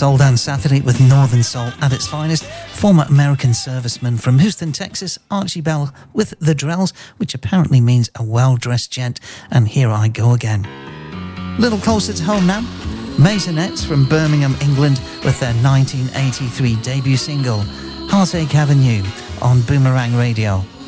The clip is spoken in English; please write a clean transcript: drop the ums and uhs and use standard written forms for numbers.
Soul Dance Saturday with Northern Soul at its finest. Former American serviceman from Houston, Texas, Archie Bell with The Drells, which apparently means a well-dressed gent, and Here I Go Again. A little closer to home now, Maisonettes from Birmingham, England, with their 1983 debut single, Heartache Avenue, on Boomerang Radio.